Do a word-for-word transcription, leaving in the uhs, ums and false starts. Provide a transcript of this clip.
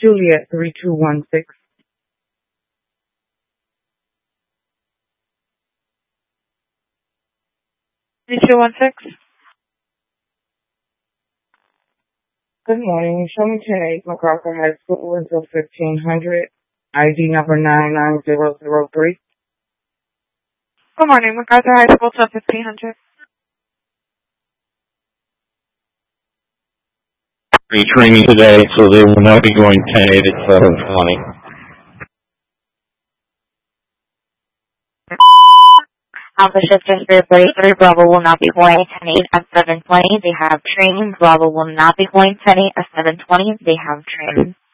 Juliet three two one six. three two one six. Good morning. Show me ten eight MacArthur High School until fifteen hundred. I D number nine nine zero zero three. Good morning, MacArthur High School till fifteen hundred. Training today, so they will not be going ten eight at seven twenty. Alpha Shifter three thirty-three, Bravo will not be going ten eight at seven twenty. They have training. Bravo will not be going ten eight at seven twenty. They have training.